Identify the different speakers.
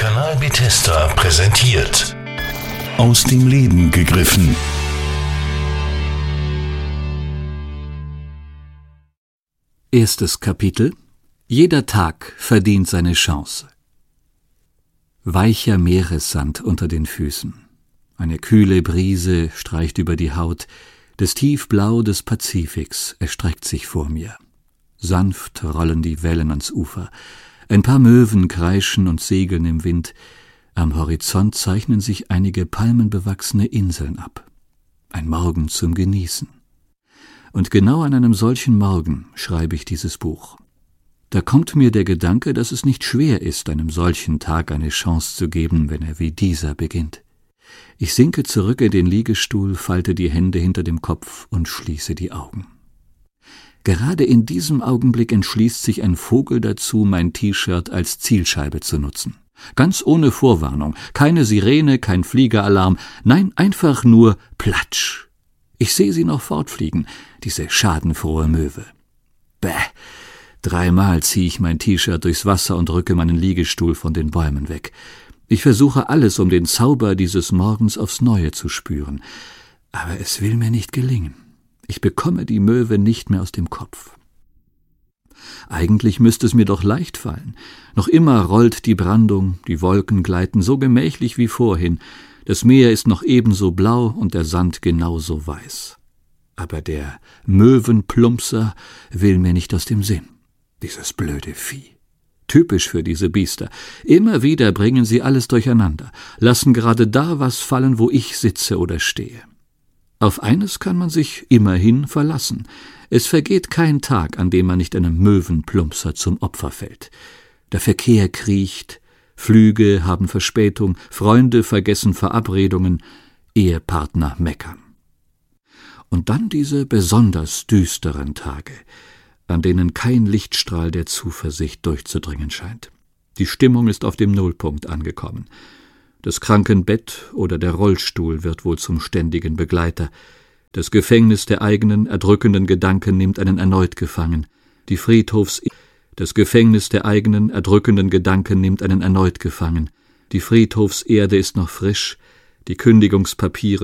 Speaker 1: Kanal Bethesda präsentiert Aus dem Leben gegriffen.
Speaker 2: Erstes Kapitel: Jeder Tag verdient seine Chance. Weicher Meeressand unter den Füßen. Eine kühle Brise streicht über die Haut. Das Tiefblau des Pazifiks erstreckt sich vor mir. Sanft rollen die Wellen ans Ufer. Ein paar Möwen kreischen und segeln im Wind. Am Horizont zeichnen sich einige palmenbewachsene Inseln ab. Ein Morgen zum Genießen. Und genau an einem solchen Morgen schreibe ich dieses Buch. Da kommt mir der Gedanke, dass es nicht schwer ist, einem solchen Tag eine Chance zu geben, wenn er wie dieser beginnt. Ich sinke zurück in den Liegestuhl, falte die Hände hinter dem Kopf und schließe die Augen. Gerade in diesem Augenblick entschließt sich ein Vogel dazu, mein T-Shirt als Zielscheibe zu nutzen. Ganz ohne Vorwarnung, keine Sirene, kein Fliegeralarm, nein, einfach nur Platsch. Ich sehe sie noch fortfliegen, diese schadenfrohe Möwe. Bäh! 3-mal ziehe ich mein T-Shirt durchs Wasser und rücke meinen Liegestuhl von den Bäumen weg. Ich versuche alles, um den Zauber dieses Morgens aufs Neue zu spüren. Aber es will mir nicht gelingen. Ich bekomme die Möwe nicht mehr aus dem Kopf. Eigentlich müsste es mir doch leicht fallen. Noch immer rollt die Brandung, die Wolken gleiten so gemächlich wie vorhin. Das Meer ist noch ebenso blau und der Sand genauso weiß. Aber der Möwenplumpser will mir nicht aus dem Sinn. Dieses blöde Vieh. Typisch für diese Biester. Immer wieder bringen sie alles durcheinander, lassen gerade da was fallen, wo ich sitze oder stehe. Auf eines kann man sich immerhin verlassen. Es vergeht kein Tag, an dem man nicht einem Möwenplumpser zum Opfer fällt. Der Verkehr kriecht, Flüge haben Verspätung, Freunde vergessen Verabredungen, Ehepartner meckern. Und dann diese besonders düsteren Tage, an denen kein Lichtstrahl der Zuversicht durchzudringen scheint. Die Stimmung ist auf dem Nullpunkt angekommen. Das Krankenbett oder der Rollstuhl wird wohl zum ständigen Begleiter. Das Gefängnis der eigenen, erdrückenden Gedanken nimmt einen erneut gefangen. Das Gefängnis der eigenen, erdrückenden Gedanken nimmt einen erneut gefangen. Die Friedhofserde ist noch frisch, die Kündigungspapiere